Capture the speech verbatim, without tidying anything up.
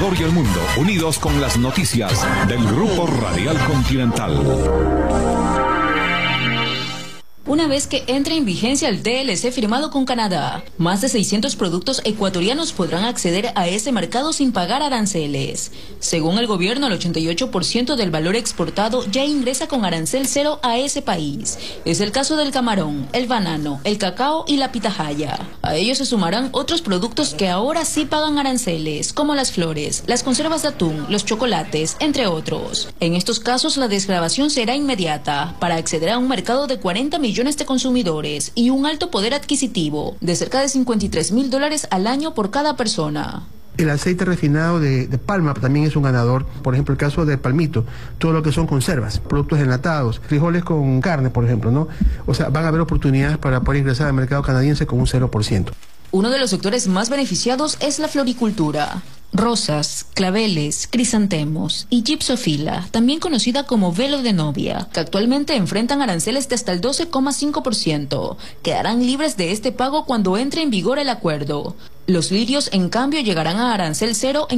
Ecuador y el mundo, unidos con las noticias del Grupo Radial Continental. Una vez que entre en vigencia el T L C firmado con Canadá, más de seiscientos productos ecuatorianos podrán acceder a ese mercado sin pagar aranceles. Según el gobierno, el ochenta y ocho por ciento del valor exportado ya ingresa con arancel cero a ese país. Es el caso del camarón, el banano, el cacao y la pitahaya. A ellos se sumarán otros productos que ahora sí pagan aranceles, como las flores, las conservas de atún, los chocolates, entre otros. En estos casos, la desgravación será inmediata para acceder a un mercado de cuarenta millones de consumidores y un alto poder adquisitivo de cerca de cincuenta y tres mil dólares al año por cada persona. El aceite refinado de, de palma también es un ganador. Por ejemplo, el caso del palmito, todo lo que son conservas, productos enlatados, frijoles con carne, por ejemplo, ¿no? O sea, van a haber oportunidades para poder ingresar al mercado canadiense con un cero por ciento. Uno de los sectores más beneficiados es la floricultura. Rosas, claveles, crisantemos y gipsofila, también conocida como velo de novia, que actualmente enfrentan aranceles de hasta el doce coma cinco por ciento, quedarán libres de este pago cuando entre en vigor el acuerdo. Los lirios, en cambio, llegarán a arancel cero en